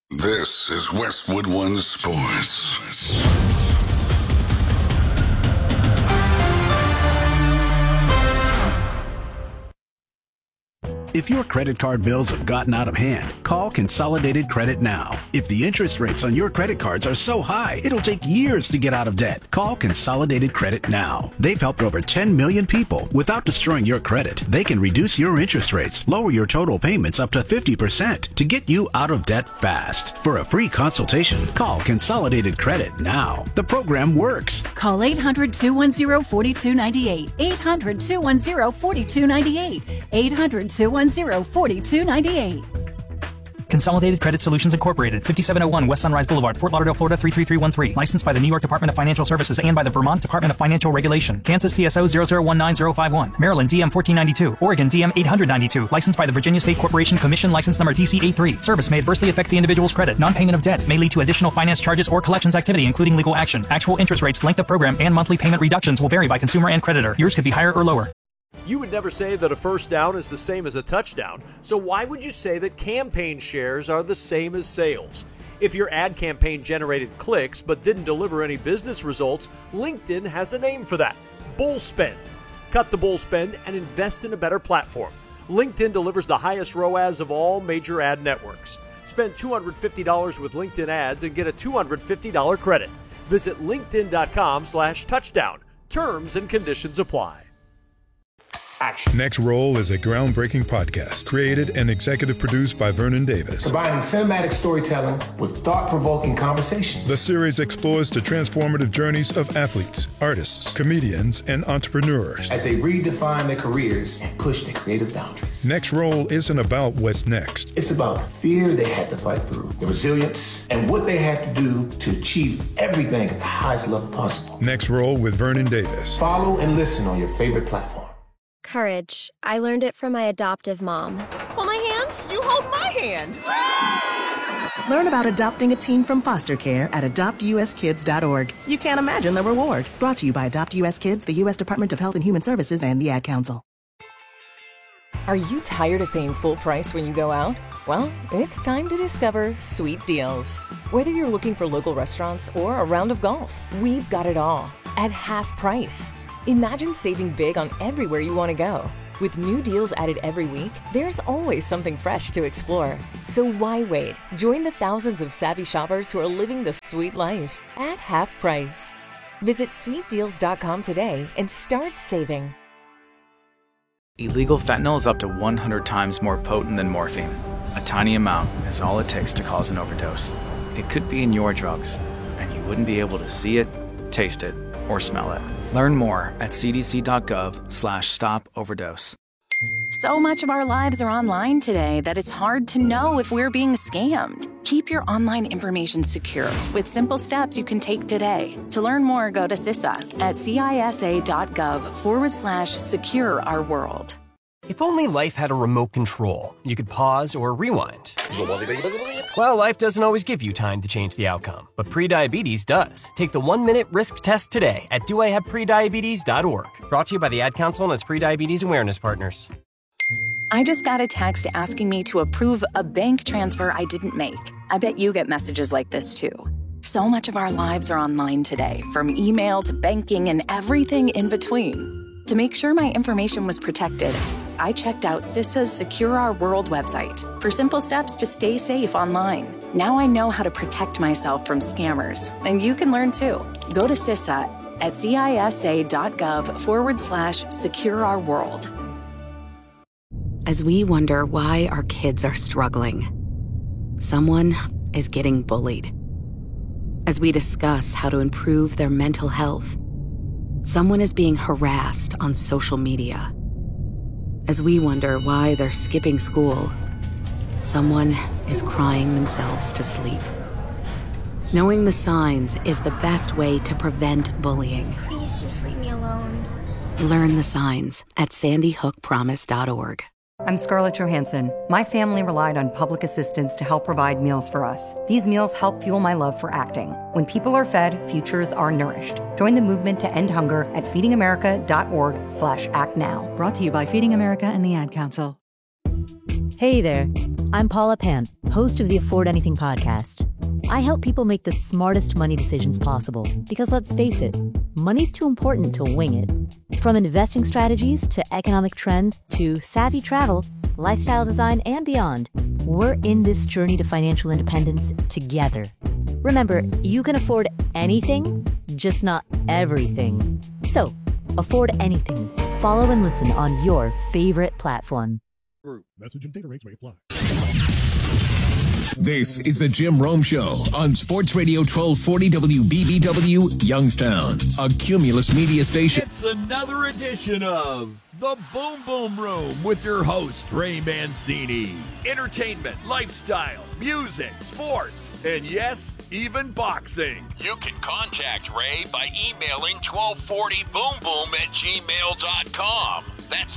This is Westwood One Sports. If your credit card bills have gotten out of hand, call Consolidated Credit now. If the interest rates on your credit cards are so high, it'll take years to get out of debt. Call Consolidated Credit now. They've helped over 10 million people without destroying your credit. They can reduce your interest rates, lower your total payments up to 50% to get you out of debt fast. For a free consultation, call Consolidated Credit now. The program works. Call 800-210-4298. 800-210-4298. 800-210-4298. Consolidated Credit Solutions Incorporated, 5701 West Sunrise Boulevard, Fort Lauderdale, Florida 33313. Licensed by the New York Department of Financial Services and by the Vermont Department of Financial Regulation. Kansas CSO 0019051. Maryland DM 1492. Oregon DM 892. Licensed by the Virginia State Corporation Commission. License number TC83. Service may adversely affect the individual's credit. Non-payment of debt may lead to additional finance charges or collections activity, including legal action. Actual interest rates, length of program, and monthly payment reductions will vary by consumer and creditor. Yours could be higher or lower. You would never say that a first down is the same as a touchdown, so why would you say that campaign shares are the same as sales? If your ad campaign generated clicks but didn't deliver any business results, LinkedIn has a name for that: bull spend. Cut the bull spend and invest in a better platform. LinkedIn delivers the highest ROAS of all major ad networks. Spend $250 with LinkedIn ads and get a $250 credit. Visit linkedin.com/touchdown. Terms and conditions apply. Action. Next Roll is a groundbreaking podcast created and executive produced by Vernon Davis. Combining cinematic storytelling with thought-provoking conversations. The series explores the transformative journeys of athletes, artists, comedians, and entrepreneurs as they redefine their careers and push their creative boundaries. Next Roll isn't about what's next. It's about the fear they had to fight through, the resilience, and what they had to do to achieve everything at the highest level possible. Next Roll with Vernon Davis. Follow and listen on your favorite platform. Courage. I learned it from my adoptive mom. Hold my hand. You hold my hand. Learn about adopting a teen from foster care at adoptuskids.org. You can't imagine the reward. Brought to you by Adopt US Kids, the U.S. Department of Health and Human Services, and the Ad Council. Are you tired of paying full price when you go out? Well, it's time to discover Sweet Deals. Whether you're looking for local restaurants or a round of golf, we've got it all at half price. Imagine saving big on everywhere you want to go. With new deals added every week, there's always something fresh to explore. So why wait? Join the thousands of savvy shoppers who are living the sweet life at half price. Visit sweetdeals.com today and start saving. Illegal fentanyl is up to 100 times more potent than morphine. A tiny amount is all it takes to cause an overdose. It could be in your drugs, and you wouldn't be able to see it, taste it, or smell it. Learn more at cdc.gov/stop-overdose. So much of our lives are online today that it's hard to know if we're being scammed. Keep your online information secure with simple steps you can take today. To learn more, go to CISA at cisa.gov/secure our world. If only life had a remote control, you could pause or rewind. Well, life doesn't always give you time to change the outcome, but prediabetes does. Take the 1-minute risk test today at doihaveprediabetes.org. Brought to you by the Ad Council and its Prediabetes Awareness Partners. I just got a text asking me to approve a bank transfer I didn't make. I bet you get messages like this too. So much of our lives are online today, from email to banking and everything in between. To make sure my information was protected, I checked out CISA's Secure Our World website for simple steps to stay safe online. Now I know how to protect myself from scammers, and you can learn too. Go to CISA at cisa.gov/secure our world. As we wonder why our kids are struggling, someone is getting bullied. As we discuss how to improve their mental health, someone is being harassed on social media. As we wonder why they're skipping school, someone is crying themselves to sleep. Knowing the signs is the best way to prevent bullying. Please just leave me alone. Learn the signs at sandyhookpromise.org. I'm Scarlett Johansson. My family relied on public assistance to help provide meals for us. These meals help fuel my love for acting. When people are fed, futures are nourished. Join the movement to end hunger at feedingamerica.org/actnow. Brought to you by Feeding America and the Ad Council. Hey there. I'm Paula Pan, host of the Afford Anything podcast. I help people make the smartest money decisions possible because, let's face it, money's too important to wing it. From investing strategies to economic trends to savvy travel, lifestyle design, and beyond, we're in this journey to financial independence together. Remember, you can afford anything, just not everything. So, afford anything. Follow and listen on your favorite platform. Message and data rates may apply. This is the Jim Rome Show on Sports Radio 1240 WBBW Youngstown, a Cumulus media station. It's another edition of the Boom Boom Room with your host, Ray Mancini. Entertainment, lifestyle, music, sports, and yes, even boxing. You can contact Ray by emailing 1240boomboom@gmail.com. That's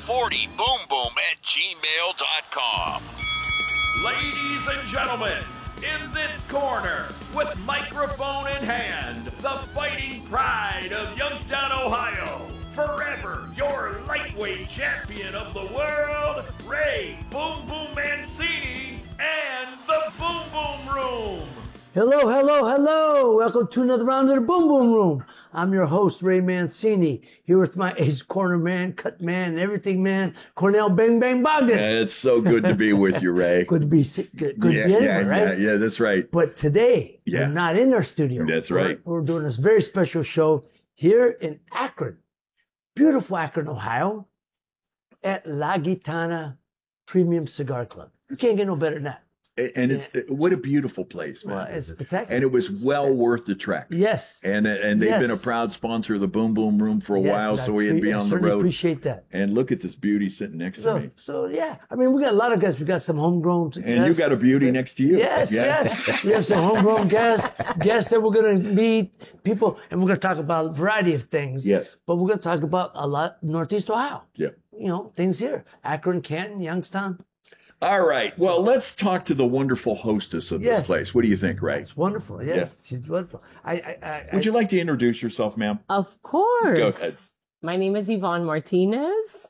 1240boomboom@gmail.com. Ladies and gentlemen, in this corner, with microphone in hand, the fighting pride of Youngstown, Ohio, forever your lightweight champion of the world, Ray Boom Boom Mancini, and the Boom Boom Room. Hello, hello, hello. Welcome to another round of the Boom Boom Room. I'm your host, Ray Mancini, here with my ace corner man, cut man, and everything man, Cornell Bang Bang Bogdan. Yeah, it's so good to be with you, Ray. Good to be anywhere, right? Yeah, that's right. But today, we're not in our studio. That's right. We're doing this very special show here in Akron, beautiful Akron, Ohio, at La Gitana Premium Cigar Club. You can't get no better than that. And it's what a beautiful place, man. Well, it's spectacular. And it was well worth the trek. Yes. And they've been a proud sponsor of the Boom Boom Room for a while, so we'd be on the road. Appreciate that. And look at this beauty sitting next to me. So yeah, I mean, we got a lot of guests. We got some homegrown guests. And you got a beauty next to you. Yes. We have some homegrown guests that we're going to meet, people, and we're going to talk about a variety of things. Yes. But we're going to talk about a lot Northeast Ohio. Yeah. You know, things here. Akron, Canton, Youngstown. All right. Well, let's talk to the wonderful hostess of this place. What do you think, Ray? It's wonderful. Yes, she's wonderful. Would you like to introduce yourself, ma'am? Of course. Go ahead. My name is Yvonne Martinez.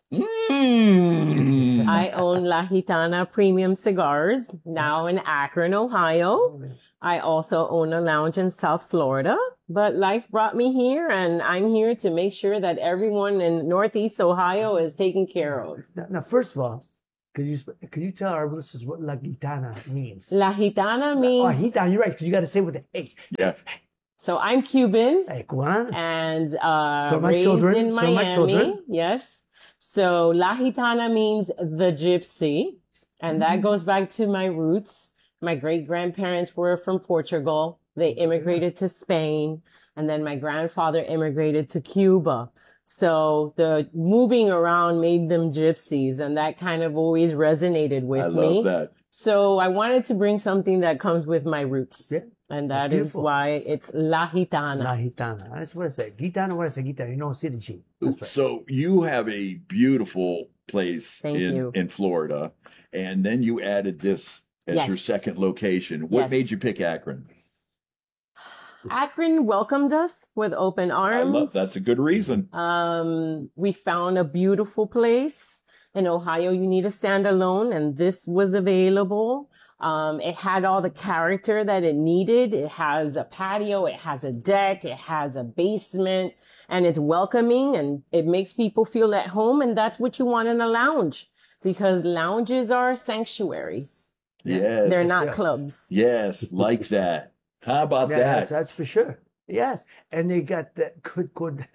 I own La Gitana Premium Cigars, now in Akron, Ohio. I also own a lounge in South Florida. But life brought me here, and I'm here to make sure that everyone in Northeast Ohio is taken care of. Now, first of all, could you tell our listeners what La Gitana means? La Gitana means... Oh, Gitana, you're right, because you got to say it with the H. Yeah. So I'm Cuban. Hey, Cuban. And so raised in Miami. Yes. So La Gitana means the gypsy. And that goes back to my roots. My great-grandparents were from Portugal. They immigrated to Spain. And then my grandfather immigrated to Cuba. So the moving around made them gypsies, and that kind of always resonated with me. I love that. So I wanted to bring something that comes with my roots. Yeah. And that is why it's La Gitana. La Gitana. That's what I said. Gitana, what I said, Gitana. You know, city G. Right. So you have a beautiful place in Florida, and then you added this as your second location. What made you pick Akron? Akron welcomed us with open arms. That's a good reason. We found a beautiful place. In Ohio, you need a standalone, and this was available. It had all the character that it needed. It has a patio, it has a deck, it has a basement, and it's welcoming, and it makes people feel at home, and that's what you want in a lounge, because lounges are sanctuaries. Yes. They're not clubs. Yes, like that. How about that? That's for sure. Yes. And they got the good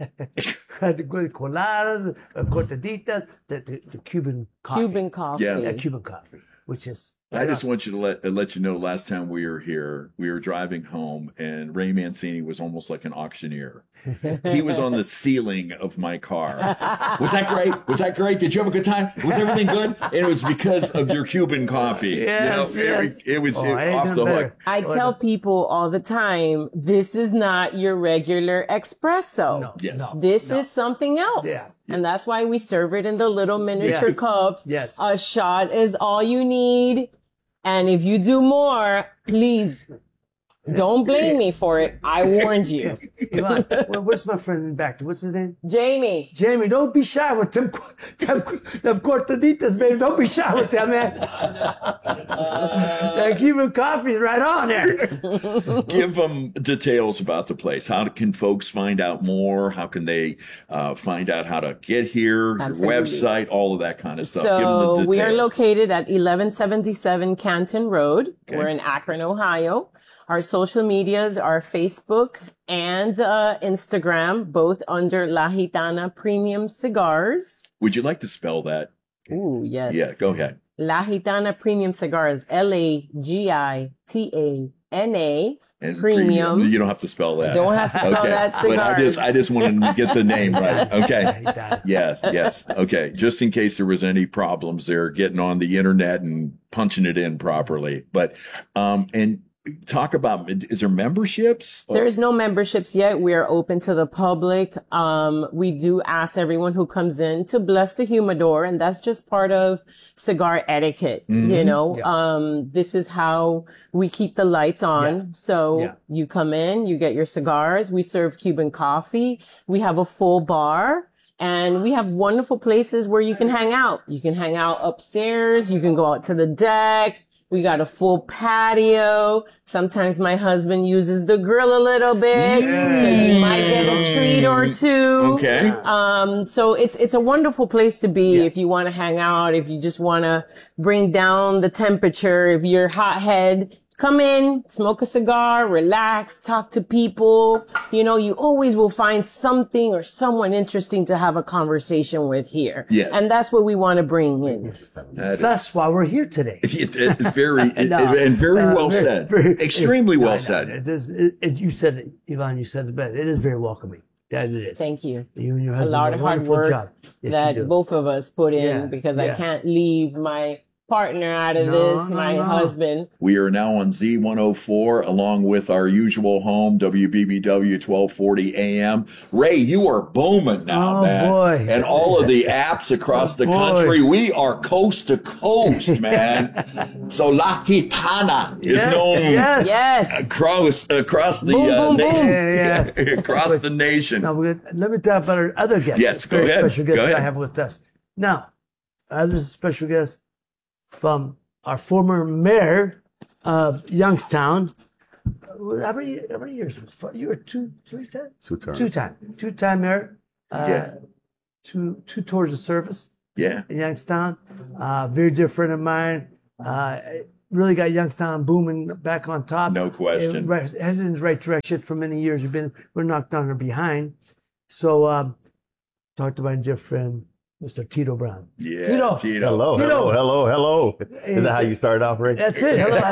coladas, cortaditas, the Cuban coffee. Cuban coffee. Yeah, Cuban coffee, which is... I just want you to let you know, last time we were here, we were driving home, and Ray Mancini was almost like an auctioneer. He was on the ceiling of my car. Was that great? Was that great? Did you have a good time? Was everything good? And it was because of your Cuban coffee. Yes, it was off the hook. I tell people all the time, this is not your regular espresso. No, this is something else. Yeah. And that's why we serve it in the little miniature cups. Yes. A shot is all you need. And if you do more, please Don't blame me for it. I warned you. Yvonne, what's my friend in back? What's his name? Jamie. Jamie, don't be shy with them cortaditas, baby. Don't be shy with them, man. That Cuban coffee is right on there. Give them details about the place. How can folks find out more? How can they find out how to get here? Absolutely. Your website, all of that kind of stuff. Give them the So details. we are located at 1177 Canton Road. Okay. We're in Akron, Ohio. Our social medias are Facebook and Instagram, both under La Gitana Premium Cigars. Would you like to spell that? Ooh, yes. Yeah, go ahead. La Gitana Premium Cigars, LAGITANA And Premium. You don't have to spell that. Don't have to spell that, But cigars. I just wanted to get the name right. Okay. Yes. Okay. Just in case there was any problems there getting on the internet and punching it in properly. But, and talk about, is there memberships? There's no memberships yet. We are open to the public. We do ask everyone who comes in to bless the humidor, and that's just part of cigar etiquette. Mm-hmm. You know, this is how we keep the lights on. So you come in, you get your cigars. We serve Cuban coffee. We have a full bar. And we have wonderful places where you can hang out. You can hang out upstairs. You can go out to the deck. We got a full patio. Sometimes my husband uses the grill a little bit. So you might get a treat or two. Okay. So it's a wonderful place to be if you want to hang out, if you just want to bring down the temperature, if you're hothead. Come in, smoke a cigar, relax, talk to people. You know, you always will find something or someone interesting to have a conversation with here. Yes. And that's what we want to bring in. That's why we're here today. Very well said. Extremely well said. You said it, Yvonne, you said it best. It is very welcoming. That it is. Thank you. You and your A husband lot do of hard wonderful work job. Yes, you that do. both of us put in Yeah, because I yeah. can't leave my partner out of my husband. We are now on Z104 along with our usual home, WBBW 1240 AM. Ray, you are booming now, man. Boy. And all of the apps across the country. We are coast to coast, man. So La Gitana is known across the nation. Across the nation. Now, let me talk about our other guest. Yes, go very ahead. Special guest Go that I ahead. have with us. Now, there's a special guest from our former mayor of Youngstown. How many years? You were three times? Two-time mayor. Two tours of service. Yeah. In Youngstown. Very dear friend of mine. Really got Youngstown booming back on top. No question. Headed in the right direction for many years. We're knocked on or behind. So, talked to my dear friend, Mr. Tito Brown. Yeah, Tito. Hello. Is that how you started off, Ray? That's it. Hello.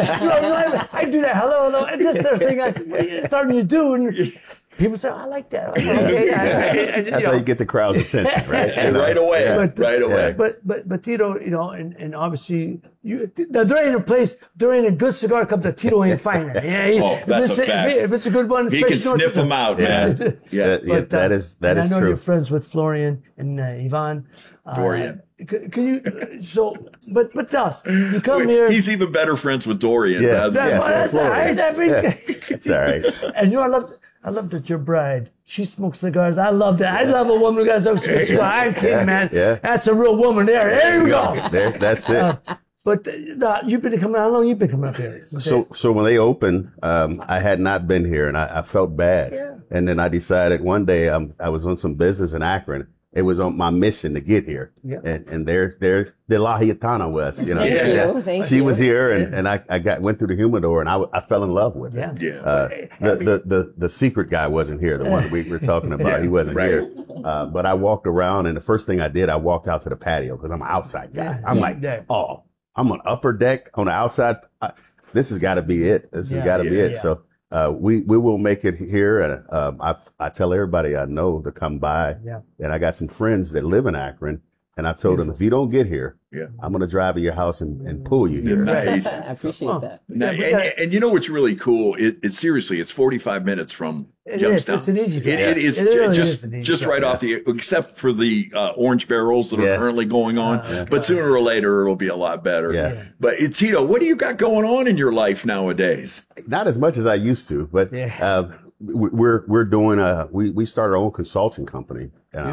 I do that. Hello. It's just the thing I'm starting to do. And people say, I like that. That's how you get the crowd's attention, right? Right away. Yeah. Right away. But Tito, you know, and obviously, there ain't a place, there ain't a good cigar cup that Tito ain't finding. Yeah, that's a fact. If it's a good one, He can sniff them out, man. Yeah, that is I know true. you're friends with Florian and Yvonne. Dorian. Can you? But tell us, you come here. He's even better friends with Dorian. That's all right. It's all right. And you know, I love that your bride, she smokes cigars. I love that. I love a woman who got smokes cigars. I ain't kidding, man. Yeah. That's a real woman there. There you go. That's it. But you've been coming. How long you been coming up here? Okay. So when they opened, I had not been here, and I felt bad. Yeah. And then I decided one day I was on some business in Akron. It was on my mission to get here. Yeah. And they're La Gitana was, you know. Thank she you. was here, and I went through the humidor, and I fell in love with her. The secret guy wasn't here. The one we were talking about, he wasn't here. But I walked around, and the first thing I did, I walked out to the patio because I'm an outside guy. I'm like, oh, I'm on upper deck on the outside. This has got to be it. This has got to be it. So we will make it here. And I tell everybody I know to come by. Yeah. And I got some friends that live in Akron And I told him, if you don't get here, I'm going to drive to your house and pull you here. Nice. I appreciate that. And you know what's really cool? It's seriously, it's 45 minutes from Youngstown. It's an easy drive. It is just right off the, except for the orange barrels that are currently going on. But sooner or later, it'll be a lot better. Yeah. But Tito, what do you got going on in your life nowadays? Not as much as I used to, but we're doing we started our own consulting company.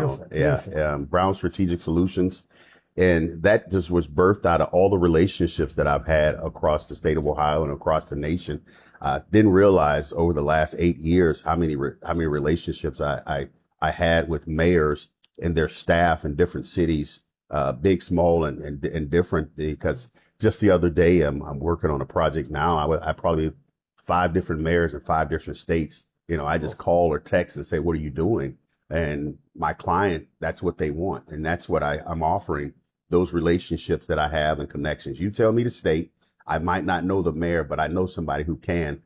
Brown Strategic Solutions. And that just was birthed out of all the relationships that I've had across the state of Ohio and across the nation. Didn't realize over the last 8 years how many relationships I had with mayors and their staff in different cities, big, small, and different. Because just the other day, I'm working on a project now. I probably 5 different mayors in 5 different states. I just call or text and say, "What are you doing?" And my client, that's what they want, and that's what I'm offering. Those relationships that I have and connections. You tell me the state, I might not know the mayor, but I know somebody who can.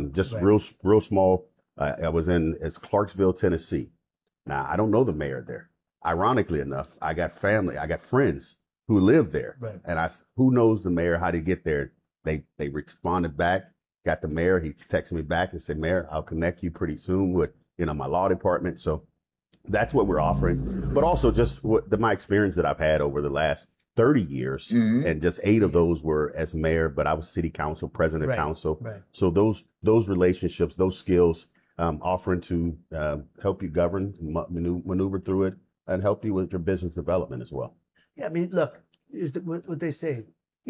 Real small. I was in Clarksville, Tennessee. Now I don't know the mayor there. Ironically enough, I got family, I got friends who live there, and who knows the mayor, how to get there. They responded back, got the mayor. He texted me back and said, "Mayor, I'll connect you pretty soon with my law department." So that's what we're offering, but also just my experience that I've had over the last 30 years, and just 8 of those were as mayor, but I was city council, president of council. So those relationships, those skills, offering to help you govern, maneuver through it, and help you with your business development as well. Yeah, I mean, look, what they say,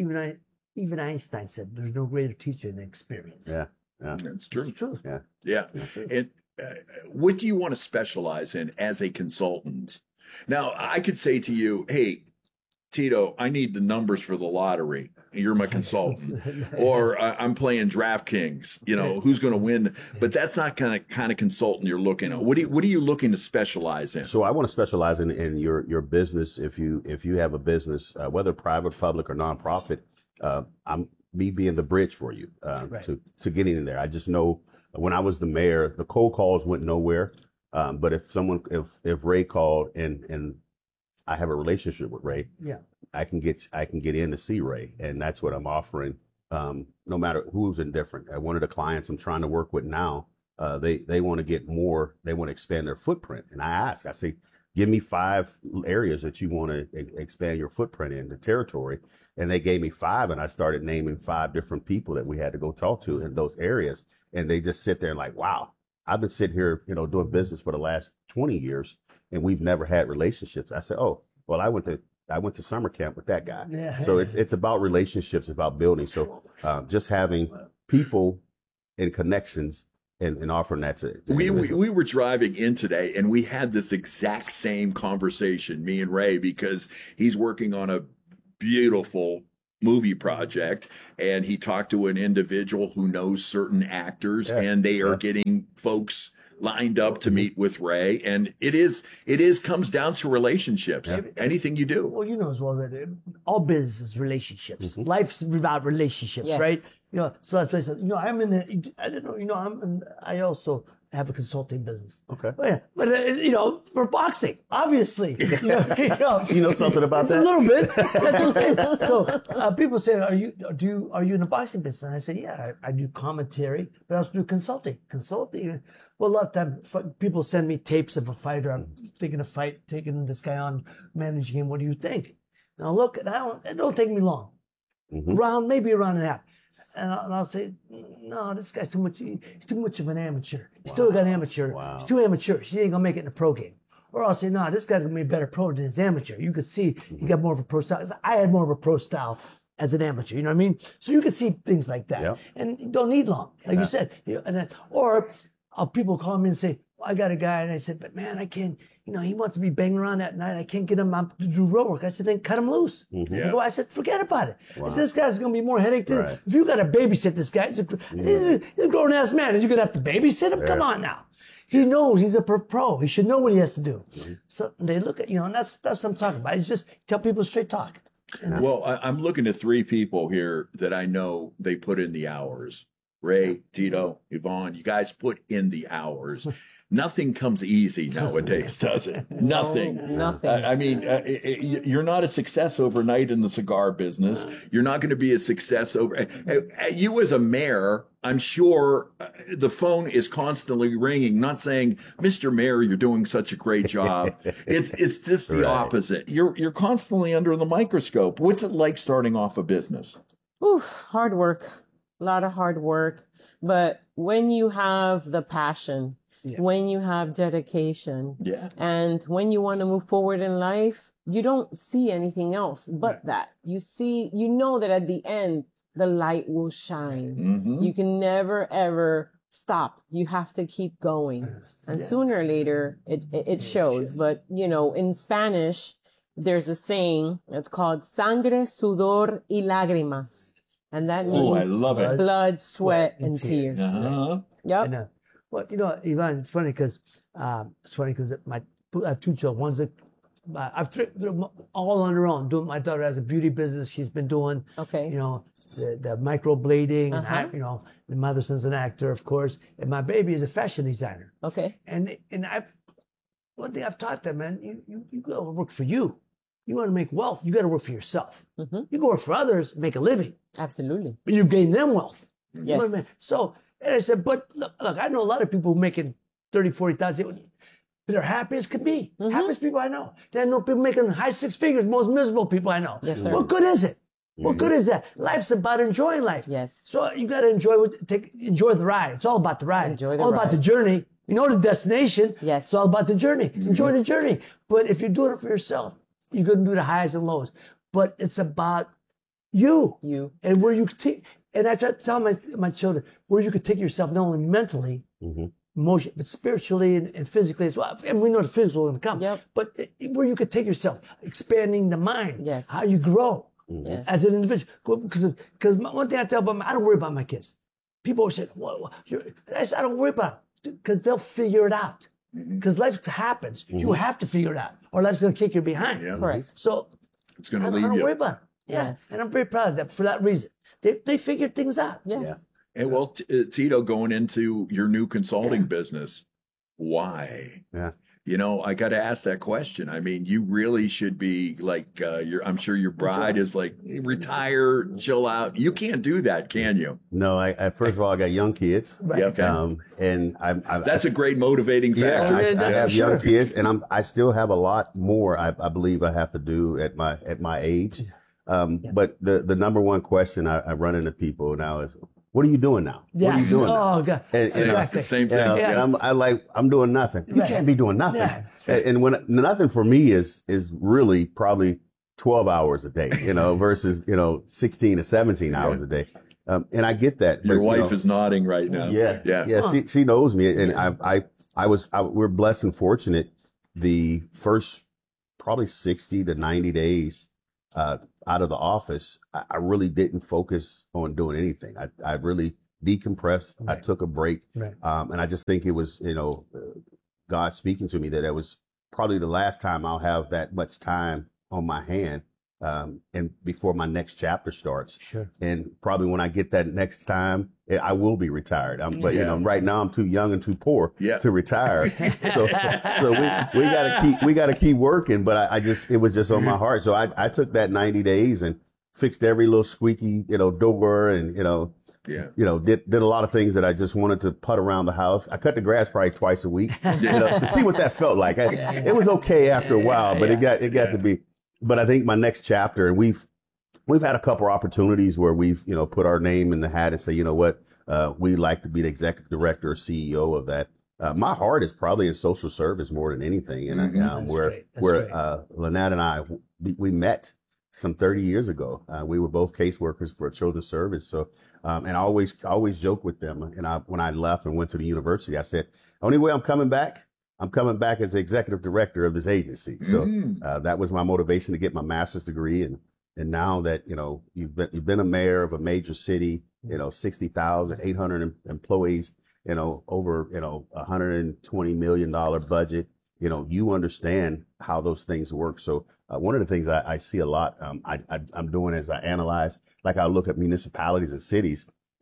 even Einstein said, "There's no greater teacher than experience." Yeah, it's true. It's true. Yeah. And what do you want to specialize in as a consultant? Now, I could say to you, "Hey, Tito, I need the numbers for the lottery. You're my consultant." Or I'm playing DraftKings, who's going to win? But that's not kind of consultant you're looking at. What are you looking to specialize in? So I want to specialize in your business. If you have a business, whether private, public, or nonprofit, I'm me being the bridge for you to getting in there. I just know when I was the mayor, the cold calls went nowhere. But if Ray called and I have a relationship with Ray, I can get in to see Ray, and that's what I'm offering. No matter who's indifferent. One of the clients I'm trying to work with now, they want to get more. They want to expand their footprint, and I say, give me 5 areas that you want to expand your footprint in the territory. And they gave me 5, and I started naming 5 different people that we had to go talk to in those areas. And they just sit there and like, wow, I've been sitting here, doing business for the last 20 years, and we've never had relationships. I said, oh, well, I went to summer camp with that guy. Yeah. So it's about relationships, about building. So just having people and connections and offering that to we were driving in today, and we had this exact same conversation, me and Ray, because he's working on a beautiful movie project, and he talked to an individual who knows certain actors, and they are getting folks lined up to meet with Ray, and it comes down to relationships. Anything you do. Well, as well that all business is relationships. Life's about relationships, right? So that's why I said, I'm in the, I don't know, I also have a consulting business. Okay. But for boxing, obviously. You know something about that? A little bit. That's what I'm saying. So people say, are you in the boxing business? And I say, yeah, I do commentary, but I also do consulting. Well, a lot of times people send me tapes of a fighter. I'm thinking a fight, taking this guy on, managing him. What do you think? Now look, it don't take me long. Maybe a round and a half. And I'll say, no, this guy's too much. He's too much of an amateur. He's still got amateur. Wow. He's too amateur. He ain't gonna make it in the pro game. Or I'll say, no, this guy's gonna be a better pro than his amateur. You could see he got more of a pro style. I had more of a pro style as an amateur. You know what I mean? So you can see things like that, and you don't need long, like you said. Or people call me and say, well, I got a guy, and I said, but man, I can't. He wants to be banging around that night. I can't get him out to do road work. I said, then cut him loose. I said, forget about it. Wow. I said, this guy's going to be more headache than if you got to babysit this guy. He's a grown-ass man, and you're going to have to babysit him? Come on now. He knows he's a pro. He should know what he has to do. So they look at, and that's what I'm talking about. It's just tell people straight talk. Well, I'm looking at 3 people here that I know they put in the hours. Ray, Tito, Yvonne, you guys put in the hours. Nothing comes easy nowadays, does it? Nothing. Nothing. I mean, you're not a success overnight in the cigar business. You're not going to be a success over. You as a mayor, I'm sure the phone is constantly ringing, not saying, Mr. Mayor, you're doing such a great job. It's just the opposite. You're constantly under the microscope. What's it like starting off a business? Oof, hard work. A lot of hard work. But when you have the passion, when you have dedication, and when you want to move forward in life, you don't see anything else but that. You know that at the end, the light will shine. Mm-hmm. You can never, ever stop. You have to keep going. And sooner or later, it shows. But, you know, in Spanish, there's a saying, it's called sangre, sudor y lágrimas. And that means I love it. Blood, sweat, and tears. Uh-huh. Yep. Well, you know, Yvonne, it's funny because I have two children. One's they're all on their own. My daughter has a beauty business. She's been doing, you know, the microblading. And you know, my mother son's an actor, of course, and my baby is a fashion designer. Okay. And one thing I've taught them, man, you got to work for you. You want to make wealth, you got to work for yourself. Mm-hmm. You go work for others, make a living. Absolutely. But you gain them wealth. Yes. You know what I mean? So, and I said, but look, I know a lot of people making 30, 40,000. They're happy as can be. Happiest people I know. Then I know people making high six figures, most miserable people I know. Yes, sir. What good is it? What good is that? Life's about enjoying life. Yes. So you got to enjoy the ride. It's all about the ride. Enjoy the all ride. about the journey. You know the destination. Yes. It's all about the journey. Enjoy the journey. But if you're doing it for yourself, you're going to do the highs and lows. But it's about you. And where you could take, and I try to tell my children, where you could take yourself not only mentally, emotionally, but spiritually and physically as well. And we know the physical will come. But where you could take yourself, expanding the mind. Yes. How you grow as an individual. Because one thing I tell them, I don't worry about my kids. People always say, I said, I don't worry about it because they'll figure it out. Because life happens. You have to figure it out, or life's going to kick you behind. Correct. So it's going to I leave don't you. worry about it. Yes. And I'm very proud of them for that reason. They figured things out. Yes. And well, Tito, going into your new consulting business, why? Yeah. You know, I got to ask that question. I mean, you really should be like, I'm sure your bride is like, retire, chill out. You can't do that, can you? No, I first of all, I got young kids. Right. Yeah, okay. And that's a great motivating factor. I have young kids, and I still have a lot more I believe I have to do at my age. But the number one question I run into people now is, what are you doing now? Yes. What are you doing now? Oh, God. Exactly. Same thing. And I'm doing nothing. You can't be doing nothing. Yeah. And when nothing for me is really probably 12 hours a day, you know, versus, 16 to 17 hours a day. And I get that. Your wife is nodding right now. Yeah. She knows me. And we're blessed and fortunate. The first probably 60 to 90 days, out of the office, I really didn't focus on doing anything. I really decompressed. Right. I took a break. Right. And I just think it was, God speaking to me that it was probably the last time I'll have that much time on my hand, and before my next chapter starts. Sure. And probably when I get that next time, I will be retired. But right now I'm too young and too poor to retire. So we gotta keep working. But it was just on my heart. So I took that 90 days and fixed every little squeaky, door and, did a lot of things that I just wanted to put around the house. I cut the grass probably twice a week, to see what that felt like. It was okay after a while, but it got to be. But I think my next chapter, and we've had a couple of opportunities where we've, put our name in the hat and say, you know what, we'd like to be the executive director or CEO of that. My heart is probably in social service more than anything. And where Lynette and I, we met some 30 years ago. We were both caseworkers for a children's service. So, and I always joke with them. And when I left and went to the university, I said, only way I'm coming back as the executive director of this agency. So that was my motivation to get my master's degree. And now that, you've been a mayor of a major city, 60,000, 800 employees, over, $120 million budget, you understand how those things work. So one of the things I see a lot, I'm doing as I analyze, like I look at municipalities and cities,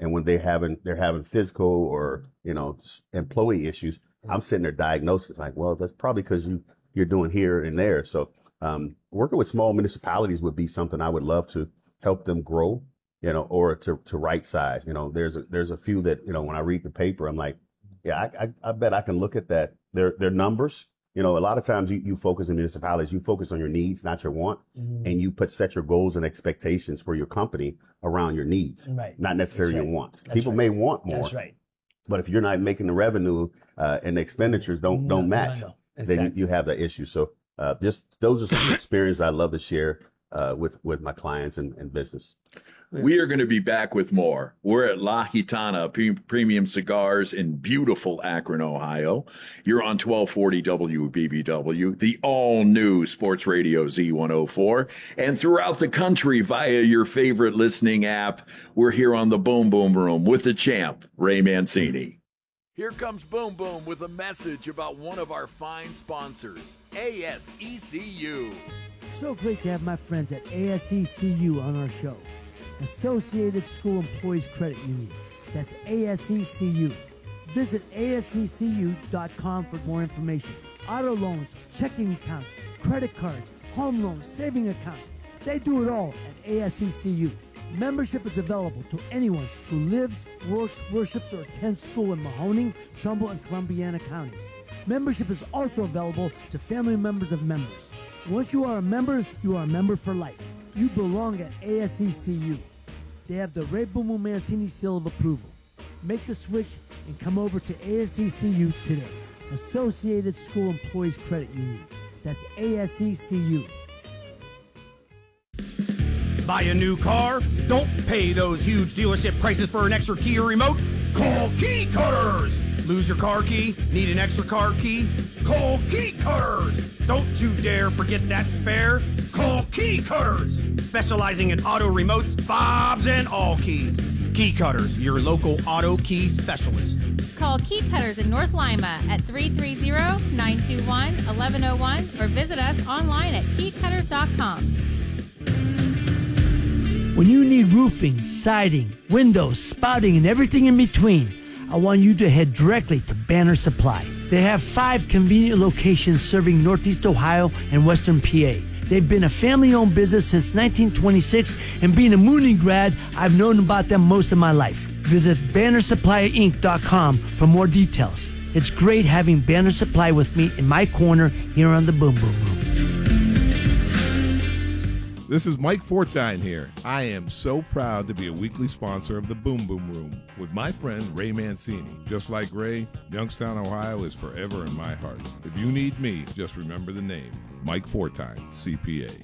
And when they're having physical or, employee issues, I'm sitting there diagnosing like, well, that's probably because you're doing here and there. So working with small municipalities would be something I would love to help them grow, or to right size. There's a few that, when I read the paper, I'm like, yeah, I bet I can look at that. Their numbers. A lot of times you focus in municipalities, you focus on your needs, not your want, and you set your goals and expectations for your company around your needs, not necessarily your wants. People may want more, but if you're not making the revenue and the expenditures don't match, Exactly. then you have that issue. So just those are some experiences I love to share with my clients and business. We are going to be back with more. We're at La Gitana Premium Cigars in beautiful Akron, Ohio. You're on 1240 WBBW, the all-new Sports Radio Z104, and throughout the country via your favorite listening app. We're here on the Boom Boom Room with the champ, Ray Mancini. Here comes Boom Boom with a message about one of our fine sponsors, ASECU. So great to have my friends at ASECU on our show. Associated School Employees Credit Union. That's ASECU. Visit ASECU.com for more information. Auto loans, checking accounts, credit cards, home loans, saving accounts. They do it all at ASECU. Membership is available to anyone who lives, works, worships, or attends school in Mahoning, Trumbull, and Columbiana counties. Membership is also available to family members of members. Once you are a member for life. You belong at ASECU. They have the Ray Boom Boom Mancini seal of approval. Make the switch and come over to ASECU today. Associated School Employees Credit Union. That's ASECU. Buy a new car? Don't pay those huge dealership prices for an extra key or remote. Call Key Cutters! Lose your car key? Need an extra car key? Call Key Cutters! Don't you dare forget that spare. Call Key Cutters! Specializing in auto remotes, fobs, and all keys. Key Cutters, your local auto key specialist. Call Key Cutters in North Lima at 330-921-1101 or visit us online at keycutters.com. When you need roofing, siding, windows, spouting, and everything in between, I want you to head directly to Banner Supply. They have 5 convenient locations serving Northeast Ohio and Western PA. They've been a family-owned business since 1926, and being a Mooney grad, I've known about them most of my life. Visit BannerSupplyInc.com for more details. It's great having Banner Supply with me in my corner here on the Boom Boom Room. This is Mike Fortine here. I am so proud to be a weekly sponsor of the Boom Boom Room with my friend Ray Mancini. Just like Ray, Youngstown, Ohio is forever in my heart. If you need me, just remember the name, Mike Fortine, CPA.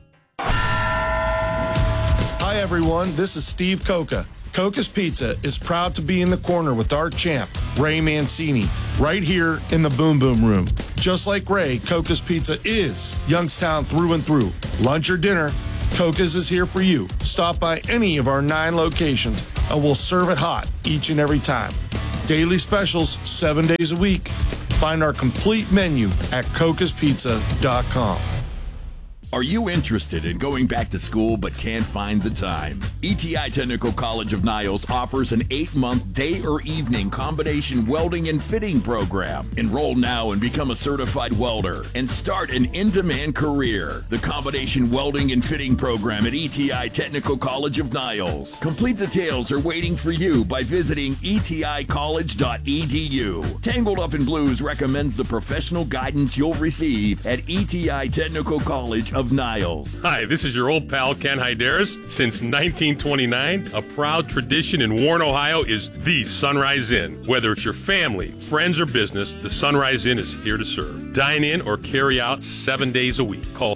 Hi everyone, this is Steve Coca. Coca's Pizza is proud to be in the corner with our champ, Ray Mancini, right here in the Boom Boom Room. Just like Ray, Coca's Pizza is Youngstown through and through. Lunch or dinner, Coca's is here for you. Stop by any of our 9 locations and we'll serve it hot each and every time. Daily specials 7 days a week. Find our complete menu at cocaspizza.com. Are you interested in going back to school but can't find the time? ETI Technical College of Niles offers an 8-month day or evening combination welding and fitting program. Enroll now and become a certified welder and start an in-demand career. The combination welding and fitting program at ETI Technical College of Niles. Complete details are waiting for you by visiting eticollege.edu. Tangled Up in Blues recommends the professional guidance you'll receive at ETI Technical College of Niles. Hi, this is your old pal Ken Hyderis. Since 1929, a proud tradition in Warren, Ohio is the Sunrise Inn. Whether it's your family, friends, or business, the Sunrise Inn is here to serve. Dine in or carry out 7 days a week. Call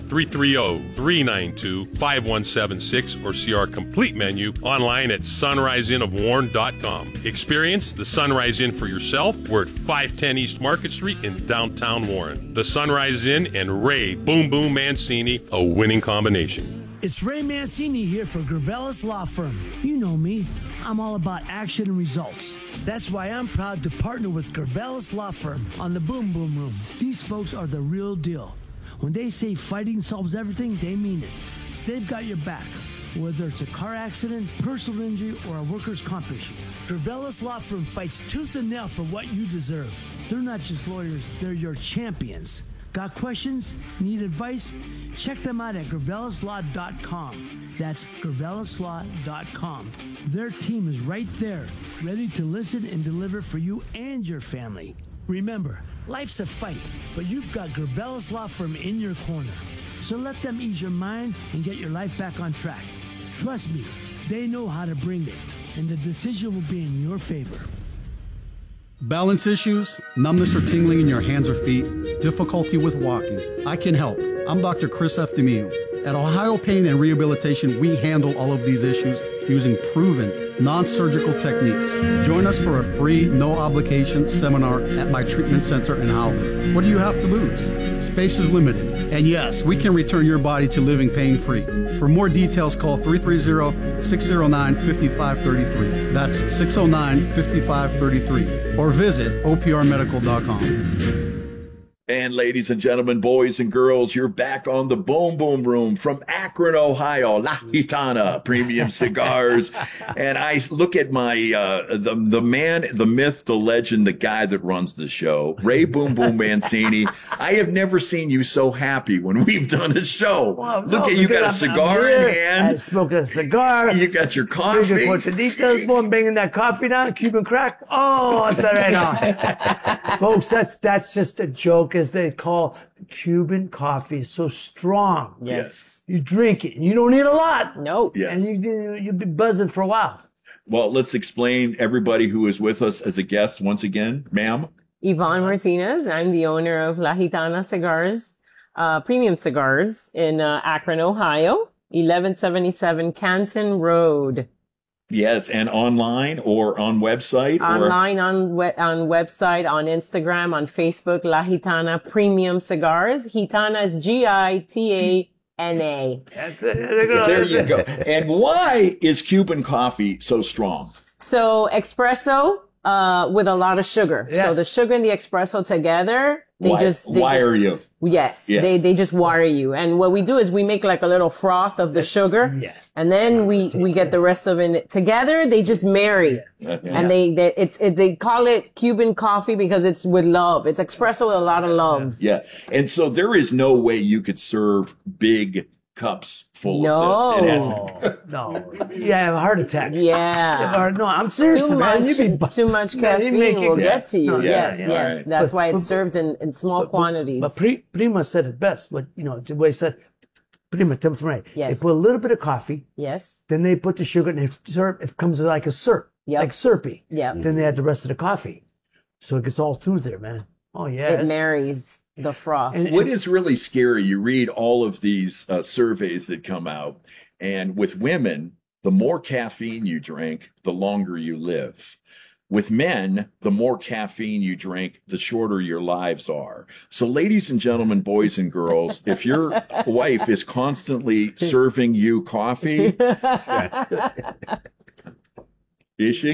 330-392-5176 or see our complete menu online at sunriseinnofwarren.com. Experience the Sunrise Inn for yourself. We're at 510 East Market Street in downtown Warren. The Sunrise Inn and Ray Boom Boom Mancini, a winning combination. It's Ray Mancini here for Gravelis Law Firm. You know me. I'm all about action and results. That's why I'm proud to partner with Gravelis Law Firm on the Boom Boom Room. These folks are the real deal. When they say fighting solves everything, they mean it. They've got your back. Whether it's a car accident, personal injury, or a workers' comp issue, Gravelis Law Firm fights tooth and nail for what you deserve. They're not just lawyers, they're your champions. Got questions? Need advice? Check them out at GravalisLaw.com. That's GravalisLaw.com. Their team is right there, ready to listen and deliver for you and your family. Remember, life's a fight, but you've got Gravelis Law Firm in your corner. So let them ease your mind and get your life back on track. Trust me, they know how to bring it, and the decision will be in your favor. Balance issues, numbness or tingling in your hands or feet, difficulty with walking. I can help. I'm Dr. Chris F. DeMille. At Ohio Pain and Rehabilitation, we handle all of these issues using proven, non-surgical techniques. Join us for a free, no-obligation seminar at my treatment center in Howland. What do you have to lose? Space is limited. And yes, we can return your body to living pain-free. For more details, call 330-609-5533. That's 609-5533. Or visit oprmedical.com. And ladies and gentlemen, boys and girls, you're back on the Boom Boom Room from Akron, Ohio, La Gitana Premium Cigars. And I look at my, the man, the myth, the legend, the guy that runs the show, Ray Boom Boom Mancini. I have never seen you so happy when we've done a show. Well, look at you, got a cigar in hand. I'm smoking a cigar. You got your coffee. Portaditas, boy, I'm banging that coffee down, Cuban crack. Oh, it's that right on. Folks, that's just a joke. As they call Cuban coffee, is so strong. Yes. You drink it and you don't need a lot. Nope. Yeah. And you'll be buzzing for a while. Well, let's explain everybody who is with us as a guest once again. Ma'am? Yvonne Martinez. I'm the owner of La Gitana Cigars, premium cigars in Akron, Ohio, 1177 Canton Road. Yes, and online or on website? Online, on website, on Instagram, on Facebook, La Gitana Premium Cigars. Gitana is Gitana. That's it. There you go. And why is Cuban coffee so strong? So espresso with a lot of sugar. Yes. So the sugar and the espresso together, they wire you. Yes, Yes. They just wire you. And what we do is we make like a little froth of the sugar. Yes. And then we get the rest of it together. They just marry. And they call it Cuban coffee because it's with love. It's espresso with a lot of love. Yeah. And so there is no way you could serve big cups full of this. No. You have a heart attack. Yeah. No, I'm serious, man. Too much caffeine will get to you. No, yes. Right. That's why it's served in small quantities. But Prima said it best. But, the way he said, Prima, tell me from right. Yes. They put a little bit of coffee. Yes. Then they put the sugar and it comes like a syrup. Yep. Like syrupy. Yep. Then they add the rest of the coffee. So it gets all through there, man. Oh, yeah. It marries the froth. What is really scary, you read all of these surveys that come out, and with women, the more caffeine you drink, the longer you live. With men, the more caffeine you drink, the shorter your lives are. So ladies and gentlemen, boys and girls, if your wife is constantly serving you coffee, is she?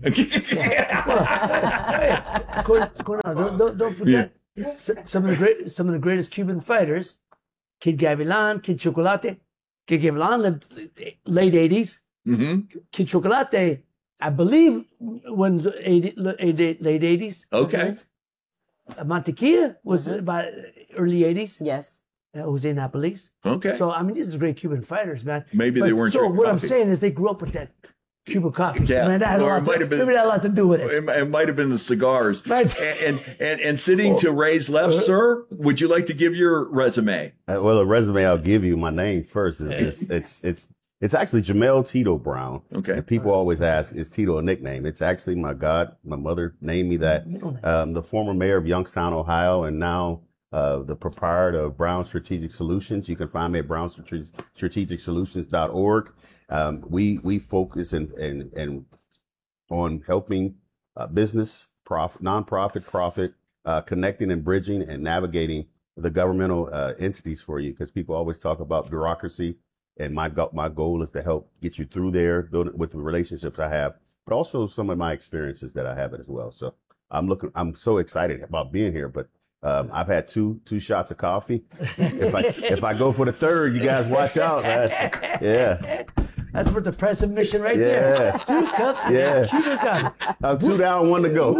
Don't forget some of the greatest Cuban fighters. Kid Gavilan, Kid Chocolate. Kid Gavilan lived late 80s. Mm-hmm. Kid Chocolate, I believe, when late 80s. Okay. Mantequilla was about early 80s. Yes. Jose Napoles. Okay. So, I mean, these are great Cuban fighters, man. Maybe they weren't So drinking what coffee. I'm saying is they grew up with that Cuban coffee. Yeah. Man, that Or it might have been- maybe that had a lot to do with it. It might have been the cigars. Right. And sitting to Ray's left, sir, would you like to give your resume? Well, the resume I'll give you, my name first. It's actually Jamel Tito Brown. Okay. And people always ask, is Tito a nickname? It's actually my mother named me that. The former mayor of Youngstown, Ohio, and now the proprietor of Brown Strategic Solutions. You can find me at brownstrategicsolutions.org. We focus and on helping business, nonprofit, profit, connecting and bridging and navigating the governmental entities for you, because people always talk about bureaucracy. And my goal is to help get you through there with the relationships I have, but also some of my experiences that I have as well. So I'm so excited about being here, but I've had two shots of coffee. If I go for the third, you guys watch out, man. Yeah. That's worth the price of admission right there. 2 cups. Yeah. Cuba got 2 down, 1 to go.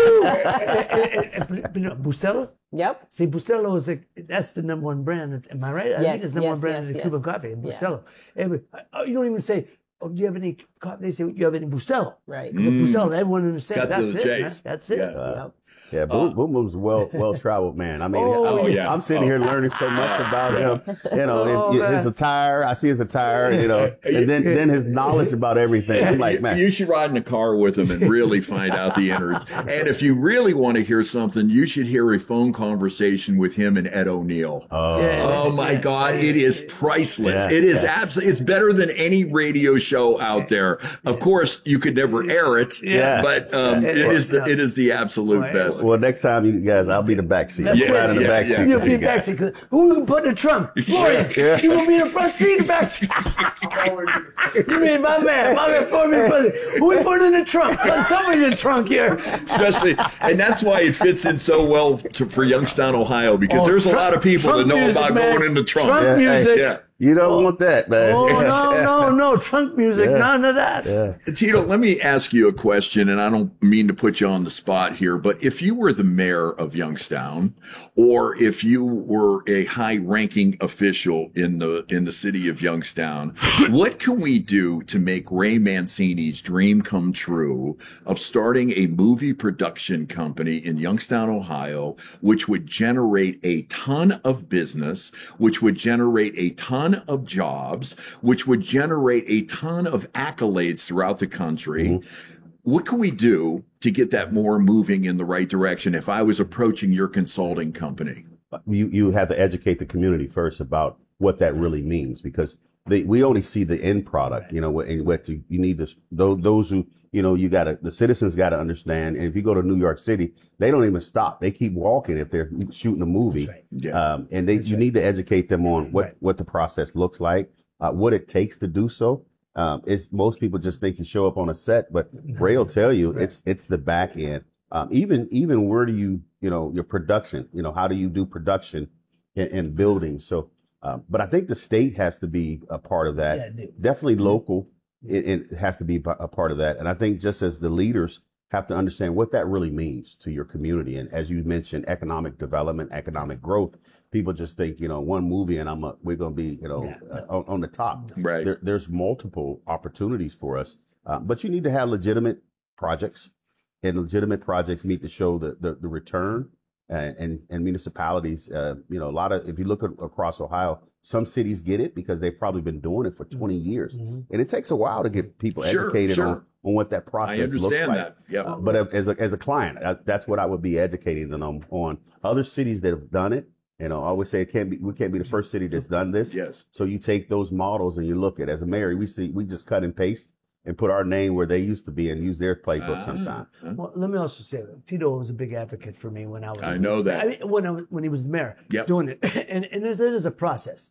Bustelo? Yep. See, Bustelo is that's the #1 brand. Am I right? I Yes, think it's the #1 brand in the Cuban coffee. Bustelo. You don't even say, "Oh, do you have any coffee?" They say, "Do you have any Bustelo?" Right. Because Bustelo, everyone understands. Cut to That's the it. chase. That's it. Yeah, Boom Boom's well traveled man. I mean, I'm sitting here learning so much about him. You know, his attire. I see his attire. You know, and then his knowledge about everything. I'm like, man, you should ride in a car with him and really find out the innards. And if you really want to hear something, you should hear a phone conversation with him and Ed O'Neill. Oh my God, it is priceless. It is absolutely. It's better than any radio show out there. Of course, you could never air it. But it is the absolute best. Well, next time you guys, I'll be the back seat. Right in the back seat. You'll be in the back seat. Who will put in the trunk? Florian. You will be in the front seat, the back seat. You mean my man, Florian, brother. Who will put in the trunk? Put somebody in the trunk here. Especially, and that's why it fits in so well for Youngstown, Ohio, because there's a lot of people that know about going in the trunk. Trunk music. You don't want that, man. Oh, no. Trunk music. None of that. Tito, let me ask you a question, and I don't mean to put you on the spot here, but if you were the mayor of Youngstown, or if you were a high-ranking official in the city of Youngstown, what can we do to make Ray Mancini's dream come true of starting a movie production company in Youngstown, Ohio, which would generate a ton of business, which would generate a ton of jobs, which would generate a ton of accolades throughout the country? What can we do to get that more moving in the right direction if I was approaching your consulting company? You have to educate the community first about what that really means, because we only see the end product, you know, and what you need to, those who, you know, the citizens got to understand. And if you go to New York City, they don't even stop. They keep walking if they're shooting a movie. And you need to educate them on what the process looks like, what it takes to do so. Most people just think you show up on a set, but Ray will tell you it's the back end. Even where do you your production, how do you do production in buildings? So, but I think the state has to be a part of that. Definitely local. It has to be a part of that. And I think just as the leaders have to understand what that really means to your community. And as you mentioned, economic development, economic growth, people just think, one movie and we're going to be, on the top. Right. There's multiple opportunities for us. But you need to have legitimate projects, and legitimate projects need to show the return. And municipalities, a lot of, if you look across Ohio, some cities get it because they've probably been doing it for 20 years. And it takes a while to get people educated on what that process looks like. I understand that. Yeah. But as a client, that's what I would be educating them on. Other cities that have done it. I always say we can't be the first city that's done this. Yes. So you take those models and you look at, as a mayor, we just cut and paste and put our name where they used to be and use their playbook sometimes. Well, let me also say, Tito was a big advocate for me when I was. I know that. I mean, when he was the mayor, doing it, and it is a process,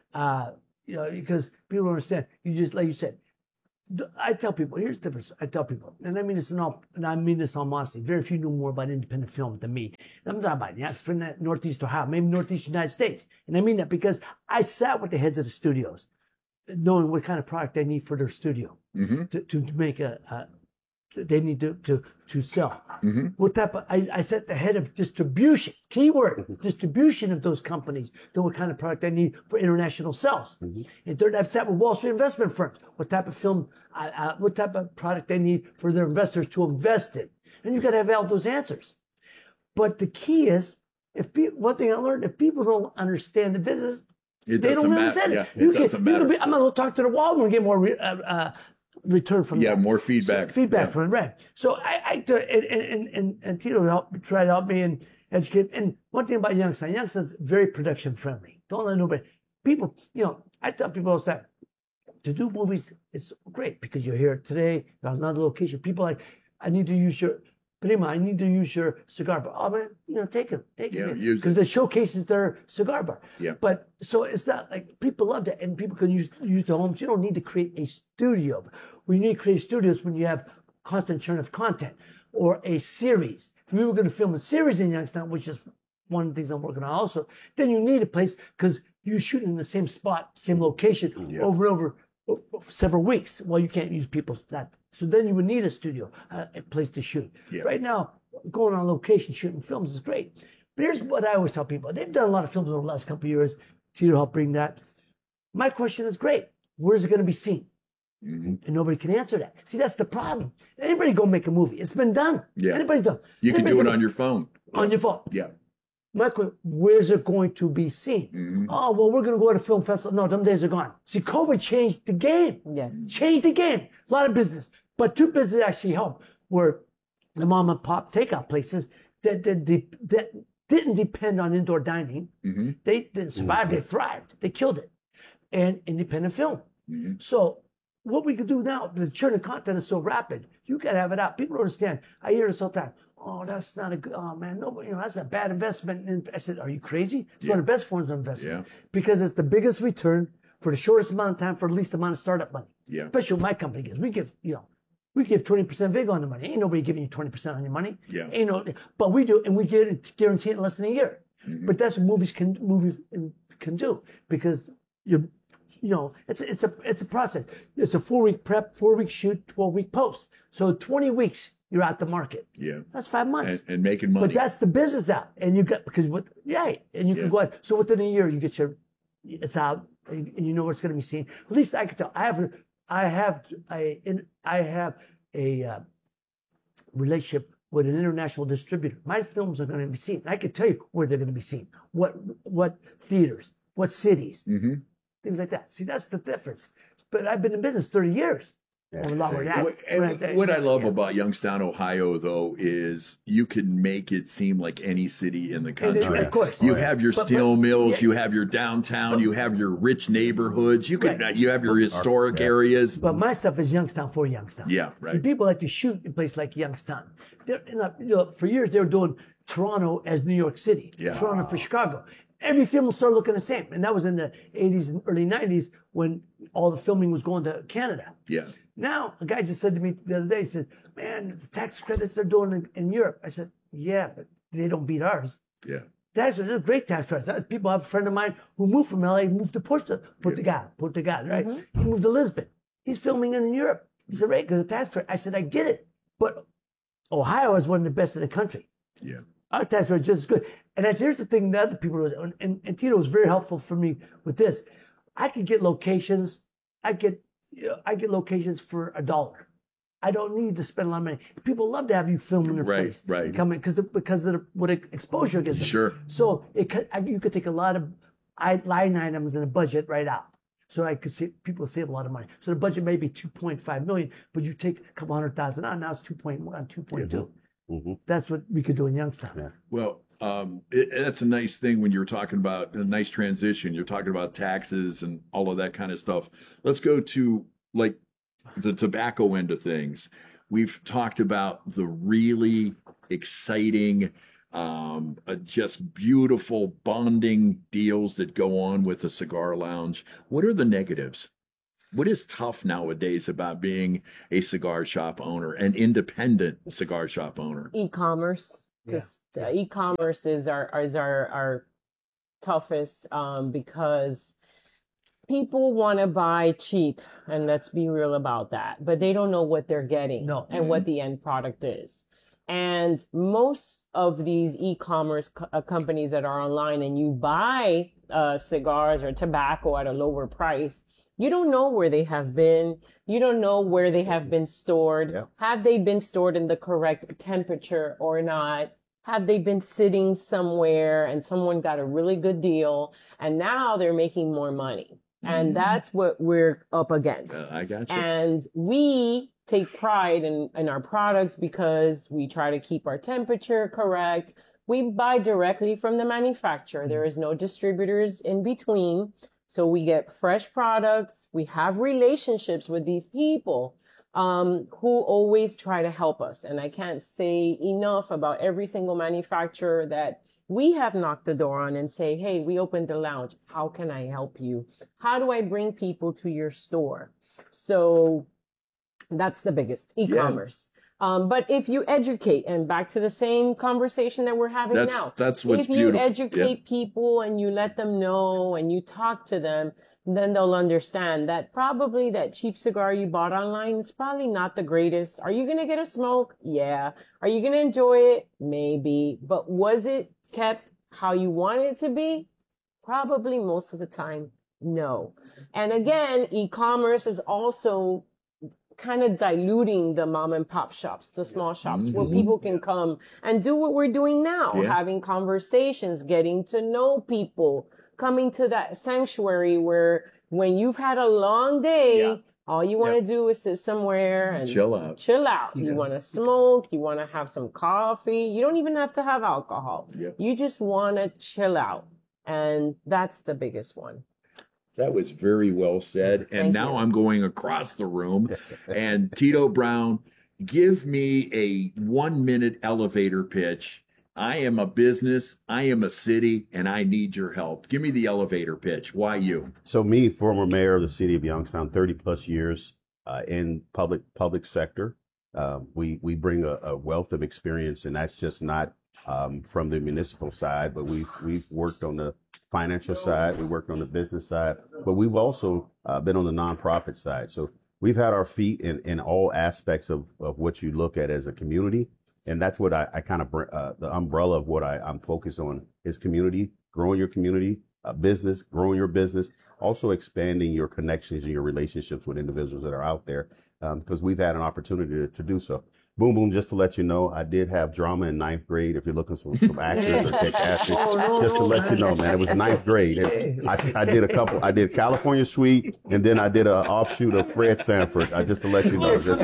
because people don't understand. You just, like you said, I tell people, here's the difference. I tell people, and I mean this in all honesty. Very few know more about independent film than me. And I'm talking about from that Northeast Ohio, maybe Northeast United States, and I mean that because I sat with the heads of the studios, knowing what kind of product they need for their studio to make they need to sell. What type of, I set the head of distribution, keyword, distribution of those companies, know what kind of product they need for international sales. And third, I've sat with Wall Street investment firms, what type of film, what type of product they need for their investors to invest in. And you've got to have all those answers. But the key is, one thing I learned, if people don't understand the business, they don't understand it. Yeah, it doesn't matter. I might as well talk to the wall and get more return from that. More feedback. From it, right. So and Tito tried to help me and educate. And one thing about Youngstown's very production friendly. Don't let nobody, people, I tell people all the time, to do movies is great because you're here today, you're on another location. People like, I need to use your cigar bar. Oh man, take it. Use it. Because the showcases their cigar bar. Yeah. But so it's not like people love that, and people can use the homes. You don't need to create a studio. We need to create studios when you have constant churn of content or a series. If we were going to film a series in Youngstown, which is one of the things I'm working on also, then you need a place because you shoot in the same spot, same location over and over several weeks. Well, you can't use people's that. So then you would need a studio, a place to shoot. Yeah. Right now, going on location shooting films is great. But here's what I always tell people. They've done a lot of films over the last couple of years. Tito helped bring that. My question is great. Where's it going to be seen? And nobody can answer that. See, that's the problem. Anybody go make a movie. It's been done. Yeah. Anybody's done. You can do it on your phone. On your phone. Yeah. My question, where's it going to be seen? Oh, well, we're going to go to a film festival. No, them days are gone. See, COVID changed the game. Yes. Changed the game. A lot of business. But two businesses actually helped were the mom and pop takeout places that didn't depend on indoor dining. They didn't survive. They thrived. They killed it. And independent film. So what we could do now, the churn of content is so rapid. You got to have it out. People don't understand. I hear this all the time. Oh, that's not a good, oh man, nobody, that's a bad investment. And I said, are you crazy? It's one of the best forms of investment. Because it's the biggest return for the shortest amount of time for the least amount of startup money. Especially what my company gives. We give 20% VIG on the money. Ain't nobody giving you 20% on your money. Ain't no, but we do, and we get it guaranteed in less than a year. But that's what movies can do because it's a process. It's a 4-week prep, 4-week shoot, 12-week post. So 20 weeks. You're out the market. That's 5 months. And making money. But that's the business now. And you got, because and you can go out. So within a year, you get it's out and you know where it's going to be seen. At least I can tell. I have a relationship with an international distributor. My films are going to be seen. I can tell you where they're going to be seen. What theaters, what cities, things like that. See, that's the difference. But I've been in business 30 years. What I love about Youngstown, Ohio, though, is you can make it seem like any city in the country. Of course, you have your steel mills, you have your downtown, you have your rich neighborhoods, you have your historic areas. But my stuff is Youngstown for Youngstown. Yeah, right. See, people like to shoot in places like Youngstown. For years they were doing Toronto as New York City, Toronto for Chicago. Every film will start looking the same, and that was in the 80s and early 90s when all the filming was going to Canada. Now, a guy just said to me the other day, he said, man, the tax credits they're doing in Europe. I said, yeah, but they don't beat ours. Tax credits, they're great tax credits. People have a friend of mine who moved from LA, moved to Portugal, right? He moved to Lisbon. He's filming in Europe. He said, right, because of tax credit. I said, I get it. But Ohio is one of the best in the country. Our tax credit is just as good. And here's the thing that other people do, and Tito was very helpful for me with this. I could get locations. I get locations for $1. I don't need to spend a lot of money. People love to have you film in their place. Come in because of what exposure gets them. So you could take a lot of line items in a budget right out. So I could see people save a lot of money. So the budget may be $2.5 million, but you take a couple $100,000 out. Now it's 2.1, 2.2. That's what we could do in Youngstown. Well, that's a nice thing when you're talking about a nice transition. You're talking about taxes and all of that kind of stuff. Let's go to like the tobacco end of things. We've talked about the really exciting, just beautiful bonding deals that go on with the cigar lounge. What are the negatives? What is tough nowadays about being a cigar shop owner, an independent cigar shop owner? E-commerce. E-commerce is our toughest because people want to buy cheap, and let's be real about that, but they don't know what they're getting and what the end product is. And most of these e-commerce companies that are online and you buy cigars or tobacco at a lower price, you don't know where they have been. You don't know where they have been stored. Have they been stored in the correct temperature or not? Have they been sitting somewhere and someone got a really good deal and now they're making more money? And that's what we're up against. I got you. And we take pride in our products because we try to keep our temperature correct. We buy directly from the manufacturer. There is no distributors in between. So we get fresh products. We have relationships with these people who always try to help us. And I can't say enough about every single manufacturer that we have knocked the door on and say, hey, we opened the lounge. How can I help you? How do I bring people to your store? So that's the biggest, e-commerce. But if you educate, and back to the same conversation that we're having now. That's what's beautiful. If you beautiful. educate people and you let them know and you talk to them, then they'll understand that probably that cheap cigar you bought online, it's probably not the greatest. Are you going to get a smoke? Yeah. Are you going to enjoy it? Maybe. But was it kept how you wanted it to be? Probably most of the time, no. And again, e-commerce is also kind of diluting the mom and pop shops, the small shops, where people can come and do what we're doing now, having conversations, getting to know people, coming to that sanctuary where when you've had a long day, all you want to do is sit somewhere and chill out. You want to smoke, you want to have some coffee. You don't even have to have alcohol. You just want to chill out. And that's the biggest one. That was very well said. And now I'm going across the room. And Tito Brown, give me a 1-minute elevator pitch. I am a business, I am a city, and I need your help. Give me the elevator pitch. Why you? So me, former mayor of the city of Youngstown, 30 plus years in public sector. We bring a wealth of experience, and that's just not from the municipal side, but we've worked on the financial side, we worked on the business side, but we've also been on the nonprofit side. So we've had our feet in all aspects of what you look at as a community. And that's what I kind of, the umbrella of what I'm focused on is community, growing your community, business, growing your business, also expanding your connections and your relationships with individuals that are out there, because we've had an opportunity to do so. Boom Boom, just to let you know, I did have drama in 9th grade. If you're looking for some actors or take actors, just to let you know, man, it was 9th grade. And I did California Suite, and then I did an offshoot of Fred Sanford. Just to let you know. He's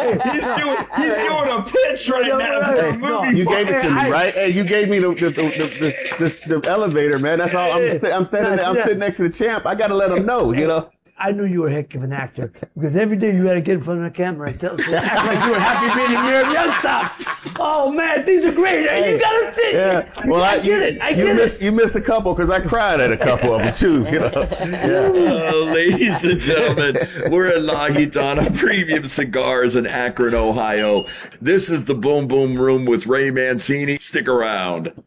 doing a pitch right now for a movie. You gave it to me, right? Hey, you gave me the elevator, man. That's all. I'm standing there. I'm sitting next to the champ. I got to let him know, you know. I knew you were a heck of an actor because every day you had to get in front of the camera and act like you were happy being the mayor of Youngstown. Oh man, these are great. Hey, you got to see. Yeah. Well, I get it. You missed a couple because I cried at a couple of them too. You know. Ladies and gentlemen, we're at La Gitana Premium Cigars in Akron, Ohio. This is the Boom Boom Room with Ray Mancini. Stick around.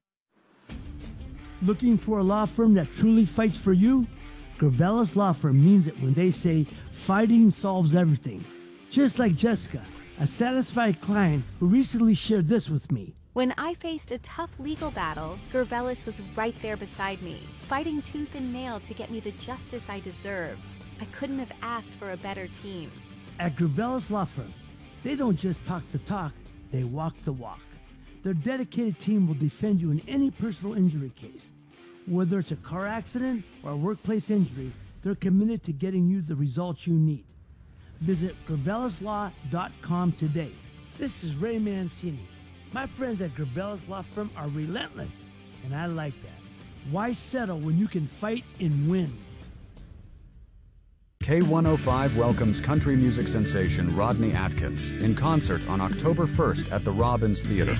Looking for a law firm that truly fights for you? Gravelis Law Firm means it when they say fighting solves everything. Just like Jessica, a satisfied client who recently shared this with me. When I faced a tough legal battle, Gravelis was right there beside me, fighting tooth and nail to get me the justice I deserved. I couldn't have asked for a better team. At Gravelis Law Firm, they don't just talk the talk, they walk the walk. Their dedicated team will defend you in any personal injury case. Whether it's a car accident or a workplace injury, they're committed to getting you the results you need. Visit GravalisLaw.com today. This is Ray Mancini. My friends at Gravelis Law Firm are relentless, and I like that. Why settle when you can fight and win? K105 welcomes country music sensation Rodney Atkins in concert on October 1st at the Robbins Theater.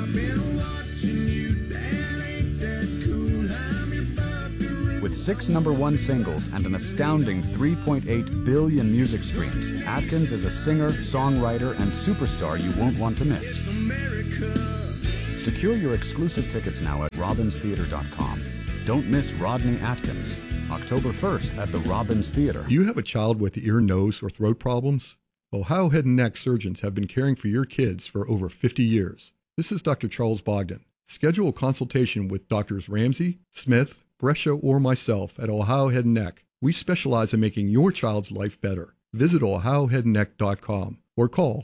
With 6 #1 singles and an astounding 3.8 billion music streams, Atkins is a singer, songwriter, and superstar you won't want to miss. Secure your exclusive tickets now at robbinstheater.com. Don't miss Rodney Atkins, October 1st at the Robbins Theater. Do you have a child with ear, nose, or throat problems? Ohio Head and Neck surgeons have been caring for your kids for over 50 years. This is Dr. Charles Bogdan. Schedule a consultation with Drs. Ramsey, Smith, Brescia, or myself at Ohio Head and Neck. We specialize in making your child's life better. Visit ohioheadandneck.com or call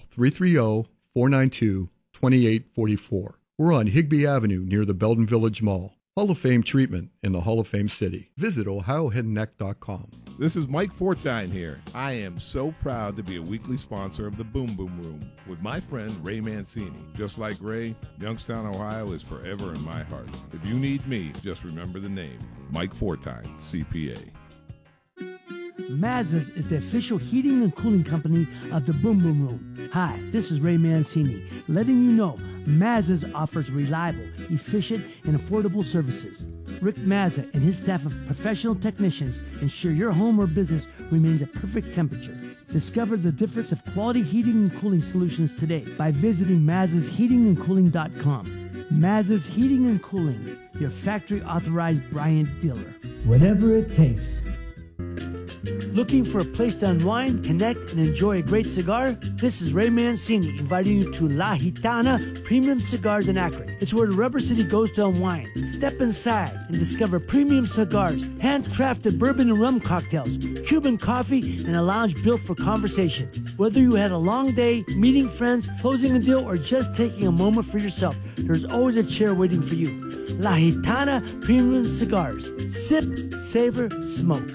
330-492-2844. We're on Higbee Avenue near the Belden Village Mall. Hall of Fame treatment in the Hall of Fame city. Visit ohioheadandneck.com. This is Mike Fortine here. I am so proud to be a weekly sponsor of the Boom Boom Room with my friend Ray Mancini. Just like Ray, Youngstown, Ohio is forever in my heart. If you need me, just remember the name, Mike Fortine, CPA. Mazda's is the official heating and cooling company of the Boom Boom Room. Hi, this is Ray Mancini, letting you know Mazda's offers reliable, efficient, and affordable services. Rick Mazza and his staff of professional technicians ensure your home or business remains at perfect temperature. Discover the difference of quality heating and cooling solutions today by visiting Maz'sHeatingandCooling.com. Maz's Heating and Cooling, your factory authorized Bryant dealer. Whatever it takes. Looking for a place to unwind, connect, and enjoy a great cigar? This is Ray Mancini inviting you to La Gitana Premium Cigars in Akron. It's where the Rubber City goes to unwind. Step inside and discover premium cigars, handcrafted bourbon and rum cocktails, Cuban coffee, and a lounge built for conversation. Whether you had a long day, meeting friends, closing a deal, or just taking a moment for yourself, there's always a chair waiting for you. La Gitana Premium Cigars. Sip, savor, smoke.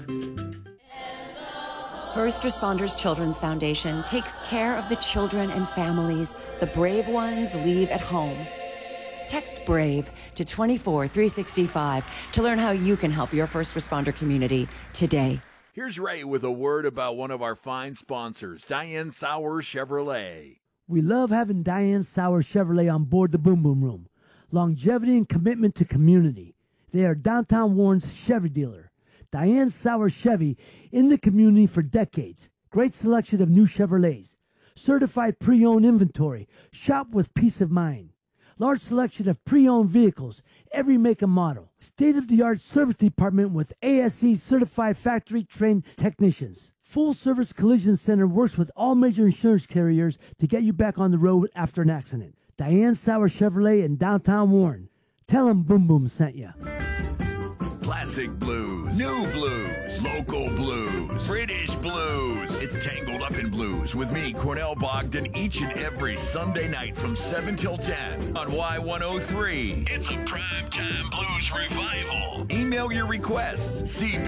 First Responders Children's Foundation takes care of the children and families the brave ones leave at home. Text BRAVE to 24365 to learn how you can help your first responder community today. Here's Ray with a word about one of our fine sponsors, Diane Sauer Chevrolet. We love having Diane Sauer Chevrolet on board the Boom Boom Room. Longevity and commitment to community. They are downtown Warren's Chevy dealer. Diane Sauer Chevy in the community for decades. Great selection of new Chevrolets. Certified pre-owned inventory. Shop with peace of mind. Large selection of pre-owned vehicles, every make and model. State-of-the-art service department with ASE certified factory-trained technicians. Full-service collision center works with all major insurance carriers to get you back on the road after an accident. Diane Sauer Chevrolet in downtown Warren. Tell them Boom Boom sent you. Classic blues, new blues, local blues, British blues. It's Tangled Up in Blues with me, Cornell Bogdan, each and every Sunday night from 7 till 10 on Y103. It's a primetime blues revival. Email your requests,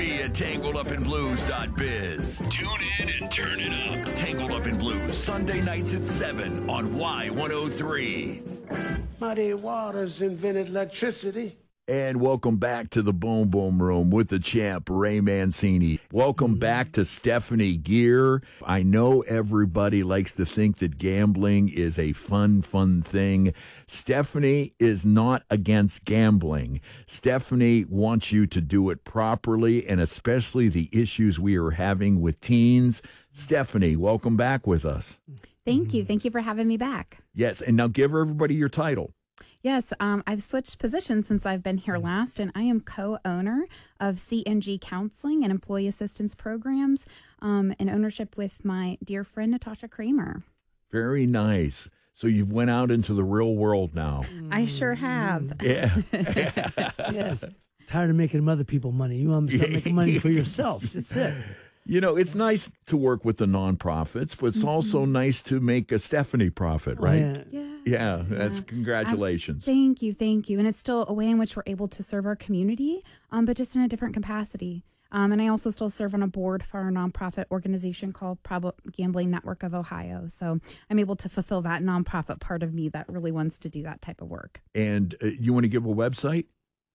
cb@tangledupinblues.biz. Tune in and turn it up. Tangled Up in Blues, Sunday nights at 7 on Y103. Muddy Waters invented electricity. And welcome back to the Boom Boom Room with the champ, Ray Mancini. Welcome back to Stephanie Gear. I know everybody likes to think that gambling is a fun thing. Stephanie is not against gambling. Stephanie wants you to do it properly, and especially the issues we are having with teens. Stephanie, welcome back with us. Thank you. Thank you for having me back. Yes, and now give everybody your title. Yes, I've switched positions since I've been here last, and I am co-owner of CNG Counseling and Employee Assistance Programs in ownership with my dear friend, Natasha Kramer. Very nice. So you've went out into the real world now. I sure have. Yeah. Yes. Tired of making other people money. You want to start making money for yourself. That's it. You know, it's nice to work with the nonprofits, but it's also nice to make a Stephanie profit, right? Yeah. Yeah, that's congratulations. Thank you. And it's still a way in which we're able to serve our community, but just in a different capacity. And I also still serve on a board for a nonprofit organization called Pro Gambling Network of Ohio. So I'm able to fulfill that nonprofit part of me that really wants to do that type of work. And you want to give a website?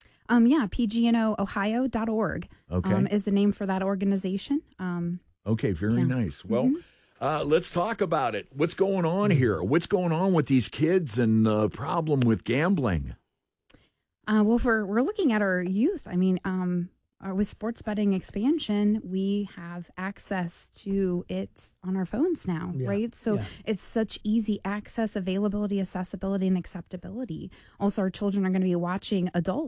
PGNOOhio.org is the name for that organization. Okay, very nice. Well, let's talk about it. What's going on here? What's going on with these kids and the problem with gambling? Well, we're looking at our youth. I mean, with sports betting expansion, we have access to it on our phones now, right? So it's such easy access, availability, accessibility, and acceptability. Also, our children are going to be watching adults